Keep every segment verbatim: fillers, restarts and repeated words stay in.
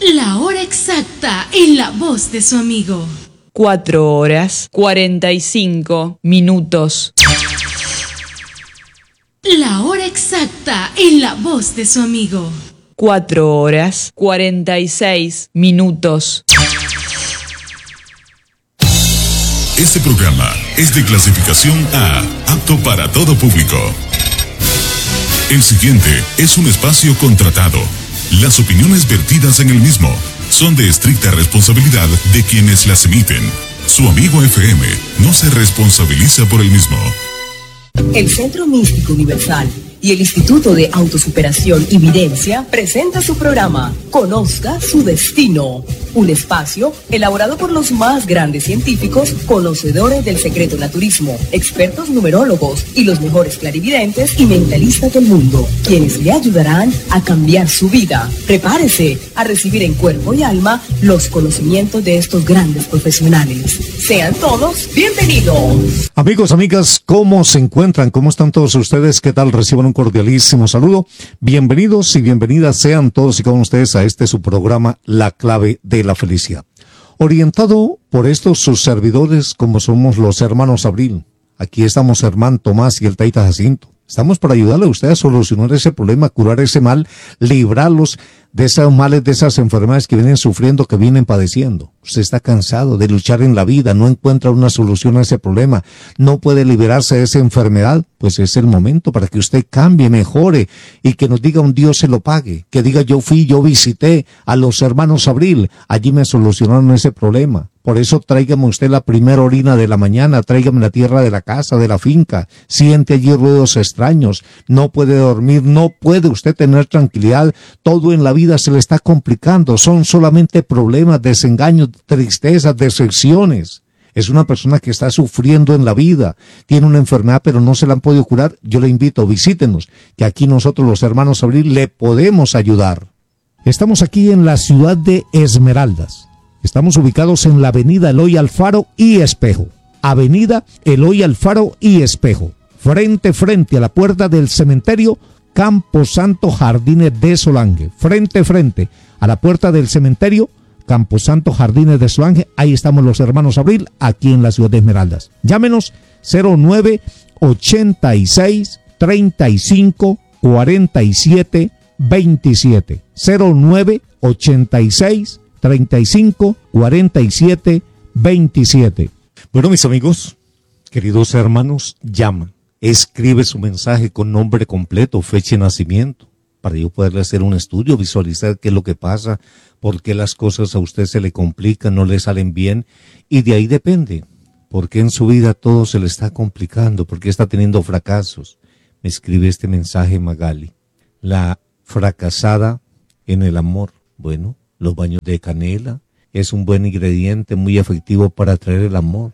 La hora exacta en la voz de su amigo. Cuatro horas, cuarenta y cinco minutos. La hora exacta en la voz de su amigo. Cuatro horas, cuarenta y seis minutos. Este programa es de clasificación A, apto para todo público. El siguiente es un espacio contratado. Las opiniones vertidas en el mismo son de estricta responsabilidad de quienes las emiten. Su amigo F M no se responsabiliza por el mismo. El Centro Místico Universal y el Instituto de Autosuperación y Videncia presenta su programa Conozca su Destino, un espacio elaborado por los más grandes científicos, conocedores del secreto naturismo, expertos numerólogos y los mejores clarividentes y mentalistas del mundo, quienes le ayudarán a cambiar su vida. Prepárese a recibir en cuerpo y alma los conocimientos de estos grandes profesionales. Sean todos bienvenidos. Amigos, amigas, ¿cómo se encuentran? ¿Cómo están todos ustedes? ¿Qué tal? Reciban un cordialísimo saludo. Bienvenidos y bienvenidas sean todos y cada uno de ustedes a este su programa, La Clave de la Felicidad. Orientado por estos sus servidores como somos los hermanos Abril. Aquí estamos Hermán Tomás y el Taita Jacinto. Estamos para ayudarle a usted a solucionar ese problema, curar ese mal, librarlos de esos males, de esas enfermedades que vienen sufriendo, que vienen padeciendo. Usted está cansado de luchar en la vida, no encuentra una solución a ese problema, no puede liberarse de esa enfermedad, pues es el momento para que usted cambie, mejore y que nos diga un Dios se lo pague, que diga yo fui, yo visité a los hermanos Abril, allí me solucionaron ese problema. Por eso tráigame usted la primera orina de la mañana, tráigame la tierra de la casa, de la finca, siente allí ruidos extraños, no puede dormir, no puede usted tener tranquilidad, todo en la vida se le está complicando, son solamente problemas, desengaños, tristezas, decepciones. Es una persona que está sufriendo en la vida, tiene una enfermedad pero no se la han podido curar. Yo le invito, visítenos, que aquí nosotros los hermanos Abril le podemos ayudar. Estamos aquí en la ciudad de Esmeraldas. Estamos ubicados en la avenida Eloy Alfaro y Espejo. Avenida Eloy Alfaro y Espejo. Frente, frente a la puerta del cementerio Camposanto Jardines de Solange. Frente, frente a la puerta del cementerio Camposanto Jardines de Solange. Ahí estamos los hermanos Abril, aquí en la ciudad de Esmeraldas. Llámenos cero nueve ochenta y seis treinta y cinco cuarenta y siete veintisiete. cero nueve ochenta y seis treinta y cinco cuarenta y siete veintisiete. Bueno, mis amigos, queridos hermanos, llama, escribe su mensaje con nombre completo, fecha de nacimiento, para yo poderle hacer un estudio, visualizar qué es lo que pasa, por qué las cosas a usted se le complican, no le salen bien, y de ahí depende, por qué en su vida todo se le está complicando, por qué está teniendo fracasos. Me escribe este mensaje Magali, la fracasada en el amor. Bueno, los baños de canela es un buen ingrediente muy efectivo para atraer el amor.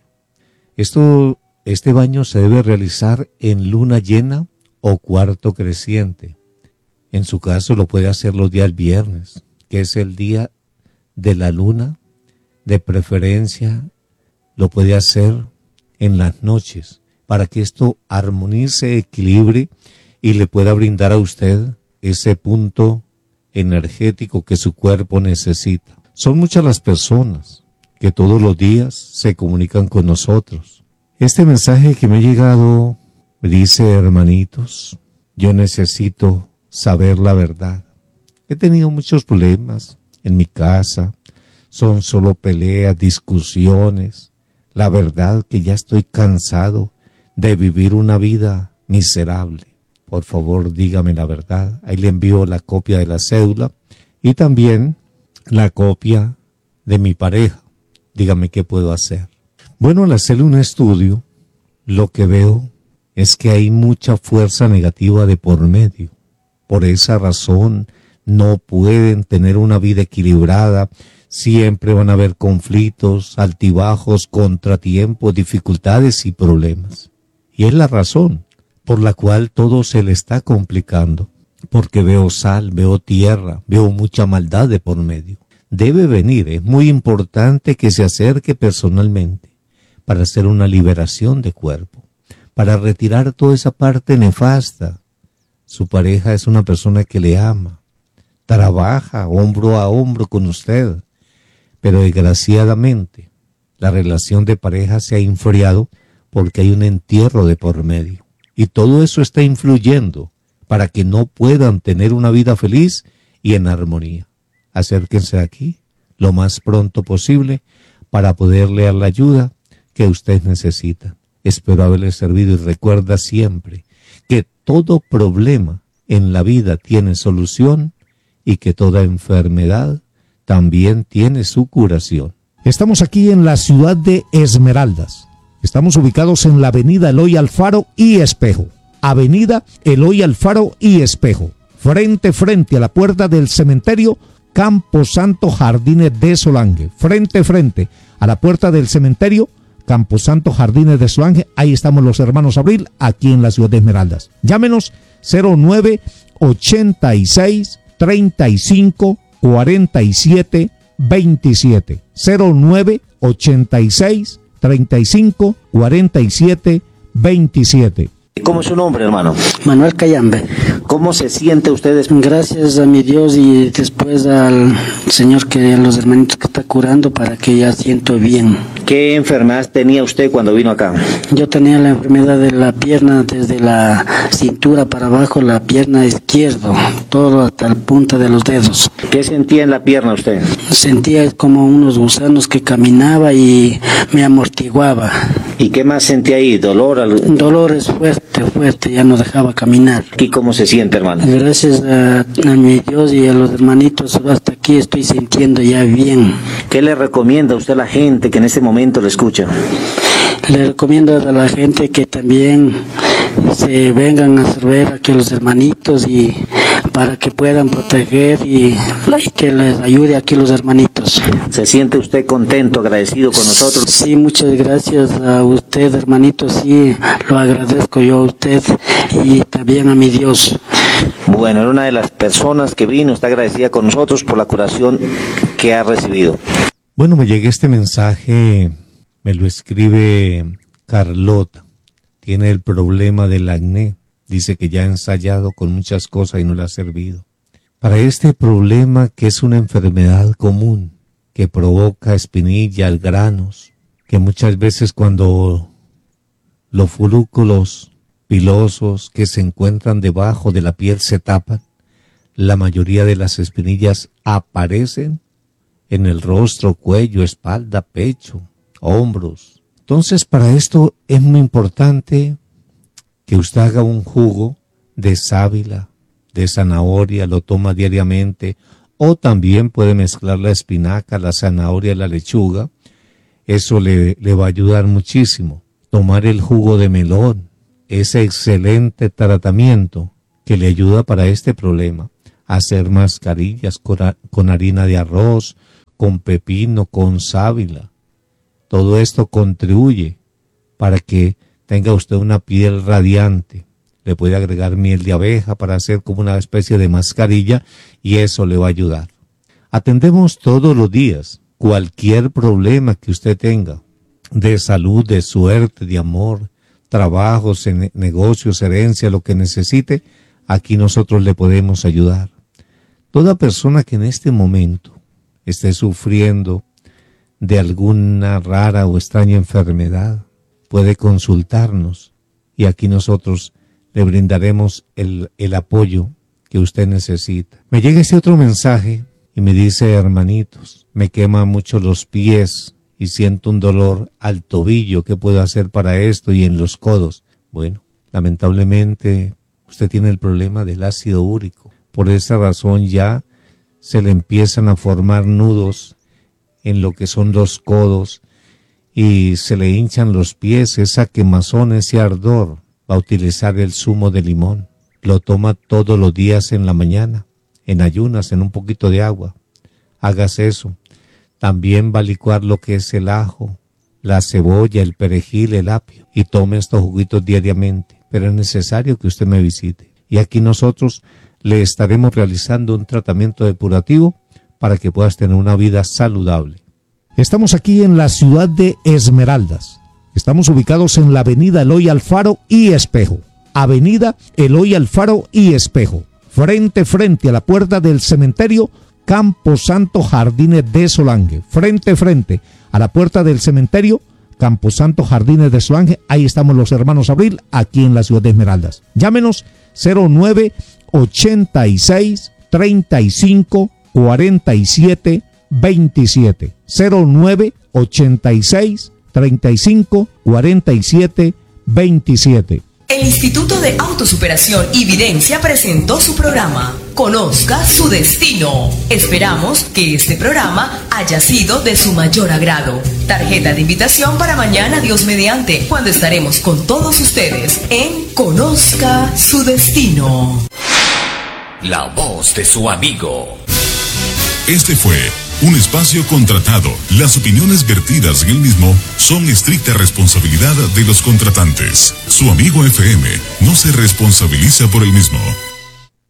Esto, este baño se debe realizar en luna llena o cuarto creciente. En su caso lo puede hacer los días viernes, que es el día de la luna. De preferencia lo puede hacer en las noches, para que esto armonice, equilibre y le pueda brindar a usted ese punto energético que su cuerpo necesita. Son muchas las personas que todos los días se comunican con nosotros. Este mensaje que me ha llegado me dice, hermanitos, yo necesito saber la verdad. He tenido muchos problemas en mi casa, son solo peleas, discusiones. La verdad que ya estoy cansado de vivir una vida miserable. Por favor, dígame la verdad. Ahí le envío la copia de la cédula y también la copia de mi pareja. Dígame qué puedo hacer. Bueno, al hacerle un estudio, lo que veo es que hay mucha fuerza negativa de por medio. Por esa razón, no pueden tener una vida equilibrada. Siempre van a haber conflictos, altibajos, contratiempos, dificultades y problemas. Y es la razón por la cual todo se le está complicando, porque veo sal, veo tierra, veo mucha maldad de por medio. Debe venir, es muy importante que se acerque personalmente para hacer una liberación de cuerpo, para retirar toda esa parte nefasta. Su pareja es una persona que le ama, trabaja hombro a hombro con usted, pero desgraciadamente la relación de pareja se ha enfriado porque hay un entierro de por medio. Y todo eso está influyendo para que no puedan tener una vida feliz y en armonía. Acérquense aquí lo más pronto posible para poderle dar la ayuda que usted necesita. Espero haberle servido y recuerda siempre que todo problema en la vida tiene solución y que toda enfermedad también tiene su curación. Estamos aquí en la ciudad de Esmeraldas. Estamos ubicados en la avenida Eloy Alfaro y Espejo. Avenida Eloy Alfaro y Espejo. Frente, frente a la puerta del cementerio Camposanto Jardines de Solange. Frente, frente a la puerta del cementerio Camposanto Jardines de Solange. Ahí estamos los hermanos Abril, aquí en la ciudad de Esmeraldas. Llámenos cero nueve ochenta y seis treinta y cinco cuarenta y siete veintisiete. cero nueve ochenta y seis treinta y cinco cuarenta y siete veintisiete. ¿Cómo es su nombre, hermano? Manuel Cayambe. ¿Cómo se siente usted? Gracias a mi Dios y después al Señor, que a los hermanitos que está curando, para que ya siento bien. ¿Qué enfermedad tenía usted cuando vino acá? Yo tenía la enfermedad de la pierna, desde la cintura para abajo, la pierna izquierda, todo hasta la punta de los dedos. ¿Qué sentía en la pierna usted? Sentía como unos gusanos que caminaba y me amortiguaba. ¿Y qué más sentía ahí? ¿Dolor? Al... Dolores fuerte, fuerte, ya no dejaba caminar. ¿Y cómo se siente, hermano? Gracias a, a mi Dios y a los hermanitos, hasta aquí estoy sintiendo ya bien. ¿Qué le recomienda usted a la gente que en este momento le escucha? Le recomiendo a la gente que también se vengan a servir aquí a los hermanitos y para que puedan proteger y, y que les ayude aquí los hermanitos. ¿Se siente usted contento, agradecido con nosotros? Sí, muchas gracias a usted, hermanito, sí, lo agradezco yo a usted y también a mi Dios. Bueno, era una de las personas que vino, está agradecida con nosotros por la curación que ha recibido. Bueno, me llega este mensaje, me lo escribe Carlota. Tiene el problema del acné. Dice que ya ha ensayado con muchas cosas y no le ha servido. Para este problema, que es una enfermedad común, que provoca espinillas, granos, que muchas veces cuando los folículos pilosos que se encuentran debajo de la piel se tapan, la mayoría de las espinillas aparecen en el rostro, cuello, espalda, pecho, hombros. Entonces, para esto es muy importante que usted haga un jugo de sábila, de zanahoria, lo toma diariamente, o también puede mezclar la espinaca, la zanahoria, la lechuga. Eso le, le va a ayudar muchísimo. Tomar el jugo de melón, ese excelente tratamiento que le ayuda para este problema. Hacer mascarillas con, con harina de arroz, con pepino, con sábila. Todo esto contribuye para que tenga usted una piel radiante. Le puede agregar miel de abeja para hacer como una especie de mascarilla y eso le va a ayudar. Atendemos todos los días cualquier problema que usted tenga, de salud, de suerte, de amor, trabajos, negocios, herencia, lo que necesite, aquí nosotros le podemos ayudar. Toda persona que en este momento esté sufriendo de alguna rara o extraña enfermedad, puede consultarnos y aquí nosotros le brindaremos el, el apoyo que usted necesita. Me llega este otro mensaje y me dice: hermanitos, me quema mucho los pies y siento un dolor al tobillo, ¿qué puedo hacer para esto? Y en los codos. Bueno, lamentablemente usted tiene el problema del ácido úrico. Por esa razón ya se le empiezan a formar nudos en lo que son los codos y se le hinchan los pies, esa quemazón, ese ardor. Va a utilizar el zumo de limón. Lo toma todos los días en la mañana, en ayunas, en un poquito de agua. Hagas eso. También va a licuar lo que es el ajo, la cebolla, el perejil, el apio. Y tome estos juguitos diariamente. Pero es necesario que usted me visite. Y aquí nosotros le estaremos realizando un tratamiento depurativo para que puedas tener una vida saludable. Estamos aquí en la ciudad de Esmeraldas. Estamos ubicados en la avenida Eloy Alfaro y Espejo. Avenida Eloy Alfaro y Espejo. frente, frente a la puerta del cementerio Camposanto Jardines de Solange. Frente, frente a la puerta del cementerio Camposanto Jardines de Solange. Ahí estamos los hermanos Abril, aquí en la ciudad de Esmeraldas. Llámenos cero nueve ochenta y seis treinta y cinco cuarenta y siete veintisiete. cero nueve ochenta y seis treinta y cinco cuarenta y siete veintisiete. El Instituto de Autosuperación y Videncia presentó su programa Conozca su Destino. Esperamos que este programa haya sido de su mayor agrado. Tarjeta de invitación para mañana, Dios mediante, cuando estaremos con todos ustedes en Conozca su Destino. La voz de su amigo. Este fue un espacio contratado. Las opiniones vertidas en el mismo son estricta responsabilidad de los contratantes. Su amigo F M no se responsabiliza por el mismo.